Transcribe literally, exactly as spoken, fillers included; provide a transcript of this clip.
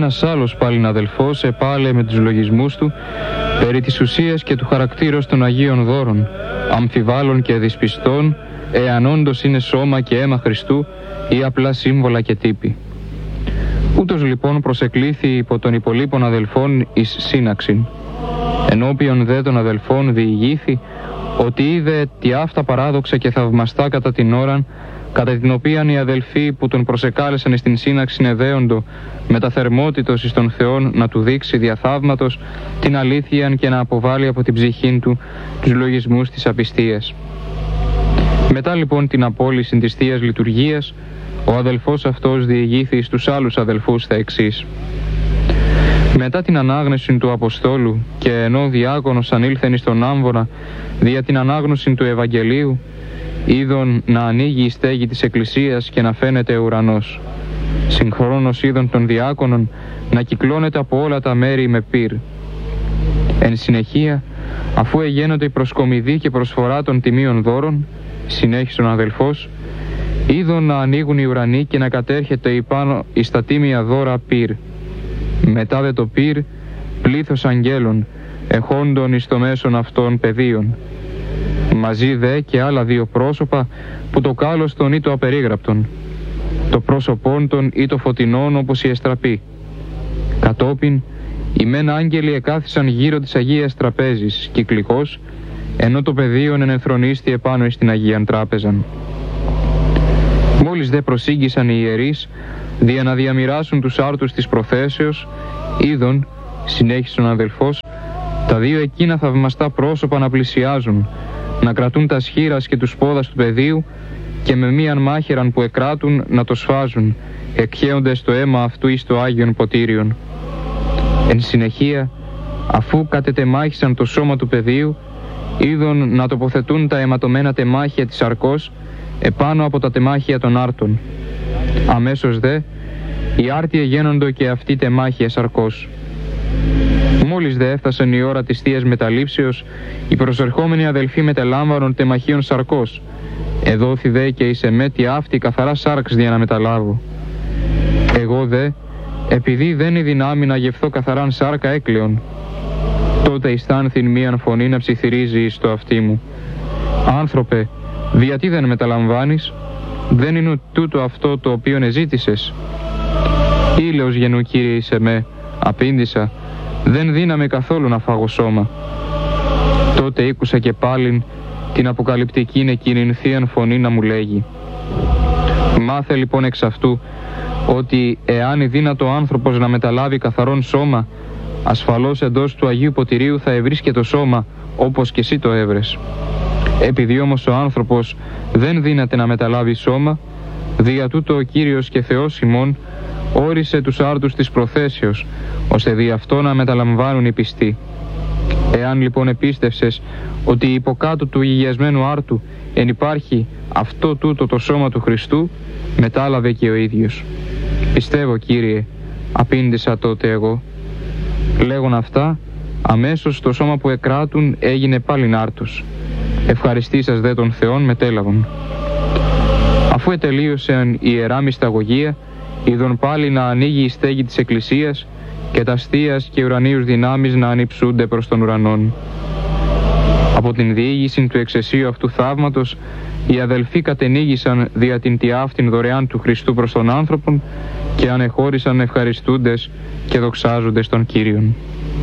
ένας άλλος πάλιν αδελφός επάλε με τους λογισμούς του περί της ουσίας και του χαρακτήρος των Αγίων Δώρων, αμφιβάλλων και δυσπιστών, εάν όντως είναι σώμα και αίμα Χριστού ή απλά σύμβολα και τύποι. Ούτως λοιπόν προσεκλήθη υπό των υπολείπων αδελφών εις σύναξιν. Ενώπιον δε των αδελφών διηγήθη ότι είδε τι αυτά παράδοξα και θαυμαστά κατά την ώραν, κατά την οποίαν οι αδελφοί που τον προσεκάλεσαν εις την σύναξη εδέοντο με τα θερμότητος εις των Θεών να του δείξει διαθαύματος την αλήθειαν και να αποβάλει από την ψυχήν του τους λογισμούς της απιστίας. Μετά λοιπόν την απόλυση της Θείας Λειτουργίας, ο αδελφός αυτός διηγήθη στους άλλους αδελφούς τα εξής. Μετά την ανάγνωση του Αποστόλου και ενώ διάκονος ανήλθεν εις τον άμβορα δια την ανάγνωση του Ευαγγελίου, είδον να ανοίγει η στέγη της Εκκλησίας και να φαίνεται ουρανός. Συγχρόνως είδον των διάκονων να κυκλώνεται από όλα τα μέρη με πυρ. Εν συνεχεία, αφού εγένονται η προσκομιδή και προσφορά των τιμίων δώρων, συνέχισε ο αδελφός, είδον να ανοίγουν οι ουρανοί και να κατέρχεται υπάνω εις τα τίμια δώρα πυρ. Μετά δε το πυρ, πλήθος αγγέλων, εχόντων εις το μέσον αυτών πεδίων. Μαζί δε και άλλα δύο πρόσωπα που το κάλος των ή το απερίγραπτον, το πρόσωπόν των ή το φωτεινών όπως η εστραπή. Κατόπιν, οι μεν άγγελοι εκάθισαν γύρω της Αγίας Τραπέζης, κυκλικός, ενώ το πεδίον ενεθρονίστη επάνω εις την Αγίαν Τράπεζαν. Μόλις δε προσήγησαν οι ιερείς, δια να διαμοιράσουν τους άρτους της προθέσεως, είδον, συνέχισε ο αδελφός, τα δύο εκείνα θαυμαστά πρόσωπα να πλησιάζουν, να κρατούν τα σχήρας και τους πόδας του πεδίου και με μίαν μάχαιραν που εκράτουν να το σφάζουν, εκχέοντες το αίμα αυτού εις το Άγιον Ποτήριον. Εν συνεχεία, αφού κατετεμάχησαν το σώμα του πεδίου, είδον να τοποθετούν τα αιματωμένα τεμάχια της αρκός επάνω από τα τεμάχια των άρτων. Αμέσως δε, οι άρτοι εγένοντο και αυτοί τεμάχια σαρκός. Μόλις δε έφτασαν η ώρα της Θείας Μεταλήψεως, οι προσερχόμενοι αδελφοί μετελάμβανον τεμαχίων σαρκός. Εδόθη δε και εις εμέ τη αυτή καθαρά σάρξ δια να μεταλάβω. Εγώ δε, επειδή δεν η δυνάμει να γευθώ καθαράν σάρκα έκλεον, τότε αισθάνθην μίαν φωνή να ψιθυρίζει εις το αυτί μου. Άνθρωπε, γιατί δεν μεταλαμβάνεις, δεν είναι τούτο αυτό το οποίο εζήτησες. Ήλαιος γενού Κύριε εις εμέ, απήντησα, δεν δύναμε καθόλου να φάγω σώμα. Τότε ήκουσα και πάλιν την αποκαλυπτική εκείνην θείαν φωνή να μου λέγει. Μάθε λοιπόν εξ αυτού ότι εάν είναι δύνατο άνθρωπος να μεταλάβει καθαρόν σώμα, ασφαλώς εντός του Αγίου Ποτηρίου θα ευρίσκε το σώμα όπως και εσύ το έβρες. Επειδή όμως ο άνθρωπος δεν δύναται να μεταλάβει σώμα, δια τούτο ο Κύριος και Θεός ημών όρισε τους άρτους της προθέσεως, ώστε δι' αυτό να μεταλαμβάνουν οι πιστοί. Εάν λοιπόν επίστευσες ότι υποκάτω του γιγιασμένου άρτου εν υπάρχει αυτό τούτο το σώμα του Χριστού, μετάλαβε και ο ίδιος. Πιστεύω, Κύριε, απήντησα τότε εγώ. Λέγον αυτά, αμέσως το σώμα που εκράτουν έγινε πάλιν άρτους. Ευχαριστήσας δε τον Θεόν μετέλαβον. Αφού ετελείωσαν η Ιερά Μυσταγωγία, είδον πάλι να ανοίγει η στέγη της Εκκλησίας και τα αστείας και ουρανίους δυνάμεις να ανυψούνται προς τον ουρανόν. Από την διήγηση του εξαισίου αυτού θαύματος, οι αδελφοί κατενήγησαν δια την τιάφτην δωρεάν του Χριστού προς τον άνθρωπον και ανεχώρησαν ευχαριστούντες και δοξάζοντες τον Κύριον.